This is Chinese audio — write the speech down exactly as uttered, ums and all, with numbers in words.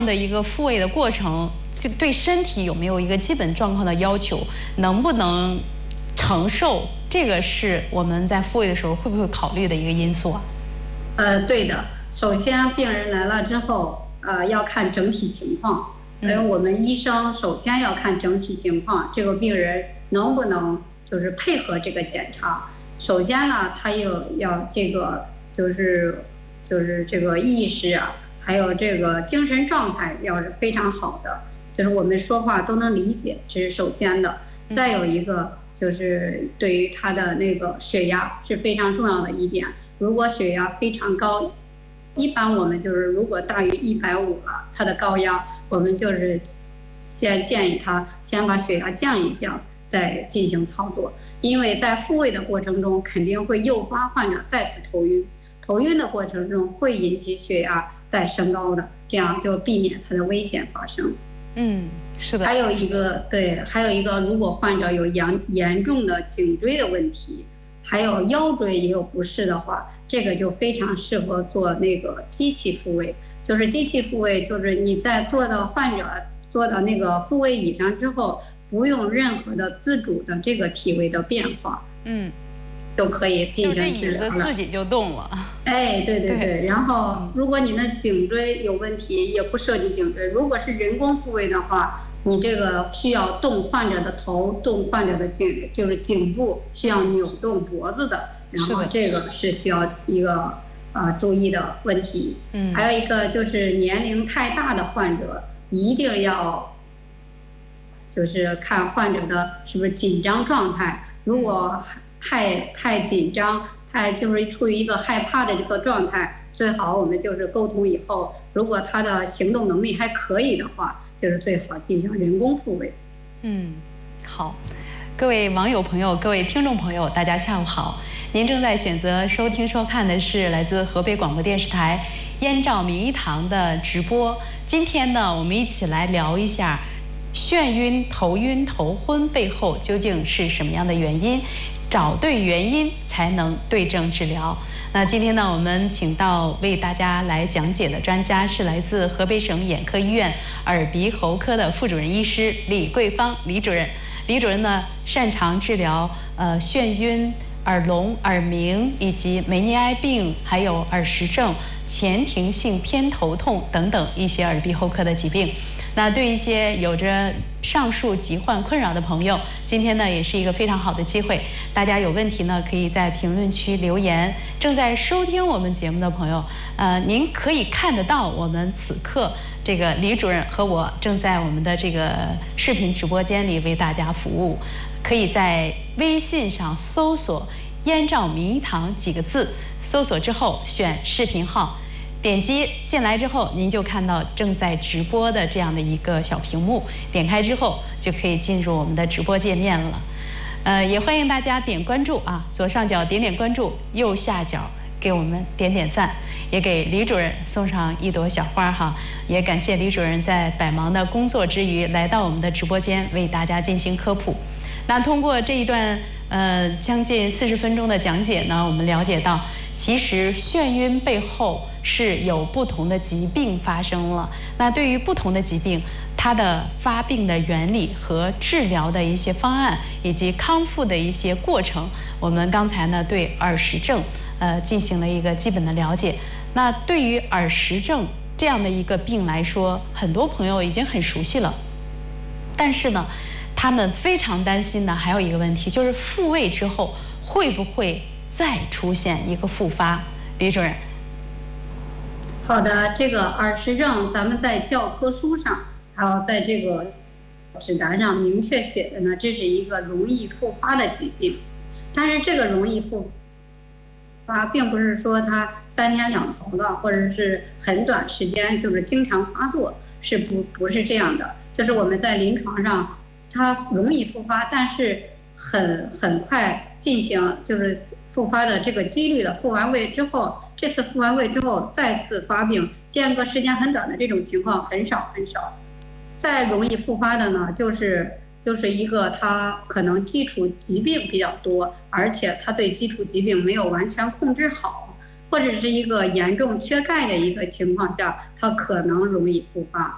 的一个复位的过程，就对身体有没有一个基本状况的要求，能不能承受，这个是我们在复位的时候会不会考虑的一个因素啊？ 呃，对的。首先，病人来了之后，呃，要看整体情况。因为我们医生首先要看整体情况，这个病人能不能就是配合这个检查。首先呢，他又要这个就是就是这个意识啊，还有这个精神状态要是非常好的，就是我们说话都能理解，这是首先的。再有一个就是对于他的那个血压是非常重要的一点，如果血压非常高，一般我们就是如果大于一百五了，他的高压，我们就是先建议他先把血压降一降，再进行操作。因为在复位的过程中，肯定会诱发患者再次头晕，头晕的过程中会引起血压再升高的，这样就避免它的危险发生。 嗯，是的。 还有一个对，还有一个，如果患者有严严重的颈椎的问题，还有腰椎也有不适的话，这个就非常适合做那个机器复位。就是机器复位，就是你在做到患者做到那个复位椅上之后，不用任何的自主的这个体位的变化， 嗯， 都可以进行治疗了。 就这椅子自己就动了。 哎，对对对。然后，如果你的颈椎有问题，也不涉及颈椎。如果是人工复位的话，你这个需要动患者的头，动患者的颈，就是颈部需要扭动脖子的。然后这个是需要一个呃注意的问题。嗯，还有一个就是年龄太大的患者，一定要就是看患者的是不是紧张状态。如果太太紧张，太就是处于一个害怕的这个状态，最好我们就是沟通以后，如果他的行动能力还可以的话，就是最好进行人工复位。 嗯，好，各位网友朋友，各位听众朋友，大家下午好。您正在选择收听收看的是来自河北广播电视台燕赵名医堂的直播。今天呢，我们一起来聊一下眩晕、头晕、头昏背后究竟是什么样的原因，找对原因才能对症治疗。那今天呢，我们请到为大家来讲解的专家是来自河北省眼科医院耳鼻喉科的副主任医师李桂芳李主任。李主任呢，擅长治疗呃眩晕、耳聋、耳鸣以及梅尼埃病，还有耳石症、前庭性偏头痛等等一些耳鼻喉科的疾病。那对一些有着上述疾患困扰的朋友，今天呢也是一个非常好的机会。大家有问题呢，可以在评论区留言。正在收听我们节目的朋友，呃，您可以看得到我们此刻这个李主任和我正在我们的这个视频直播间里为大家服务。可以在微信上搜索“燕赵名医堂”几个字，搜索之后选视频号。点击进来之后，您就看到正在直播的这样的一个小屏幕，点开之后就可以进入我们的直播界面了。呃，也欢迎大家点关注啊，左上角点点关注，右下角给我们点点赞，也给李主任送上一朵小花哈。也感谢李主任在百忙的工作之余来到我们的直播间为大家进行科普。那通过这一段呃将近四十分钟的讲解呢，我们了解到，其实眩晕背后是有不同的疾病发生了。那对于不同的疾病，它的发病的原理和治疗的一些方案，以及康复的一些过程，我们刚才呢对耳石症呃进行了一个基本的了解。那对于耳石症这样的一个病来说，很多朋友已经很熟悉了，但是呢，他们非常担心的还有一个问题，就是复位之后会不会再出现一个复发？李主任。 好的，这个耳石症，咱们在教科书上，还有在这个指南上明确写的呢，这是一个容易复发的疾病。但是这个容易复发，并不是说它三天两头的，或者是很短时间就是经常发作，是不不是这样的。就是我们在临床上，它容易复发，但是很很快进行就是复发的这个几率的，复完位之后，这次复完位之后再次发病，间隔时间很短的这种情况很少很少。再容易复发的呢，就是就是一个它可能基础疾病比较多，而且它对基础疾病没有完全控制好，或者是一个严重缺钙的一个情况下，它可能容易复发。